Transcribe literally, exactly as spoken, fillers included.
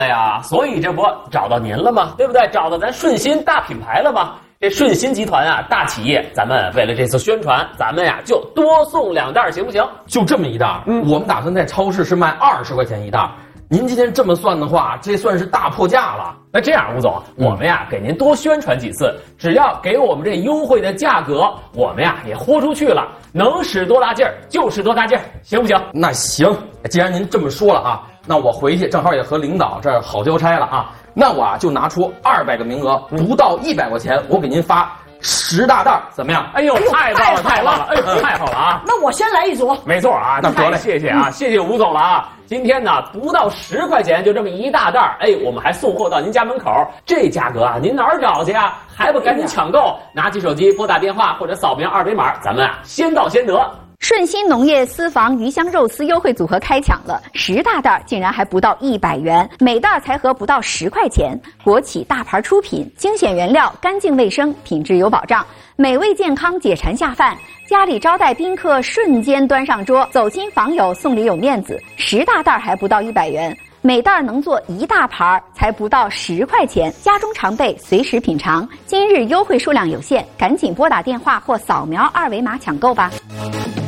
哎呀，所以这不找到您了吗？对不对？找到咱顺心大品牌了吗？这顺心集团啊，大企业，咱们为了这次宣传，咱们呀就多送两袋，行不行？ 就这么一袋，嗯，我们打算在超市是卖二十块钱一袋。您今天这么算的话，这算是大破价了。 那这样，吴总，嗯、我们呀给您多宣传几次，只要给我们这优惠的价格，我们呀也豁出去了，能使多大劲儿就使多大劲儿，行不行？ 那行，既然您这么说了啊，那我回去正好也和领导这儿好交差了啊。那我啊就拿出二百个名额，不到一百块钱，我给您发十大袋，怎么样？ 哎呦，太棒了，太棒了！哎呦，太好了啊！ 那我先来一组。 没错啊， 那得嘞， 谢谢啊，谢谢吴总了啊！今天呢，不到十块钱就这么一大袋，哎，我们还送货到您家门口，这价格啊，您哪儿找去啊？还不赶紧抢购？拿起手机拨打电话或者扫描二维码，咱们啊先到先得。 顺心农业私房鱼香肉丝优惠组合开抢了，十大袋竟然还不到一百元，每袋才合不到十块钱。国企大牌出品，精选原料，干净卫生，品质有保障，美味健康，解馋下饭。家里招待宾客，瞬间端上桌，走亲访友送礼有面子。十大袋还不到一百元，每袋能做一大盘，才不到十块钱，家中常备，随时品尝。今日优惠数量有限，赶紧拨打电话或扫描二维码抢购吧。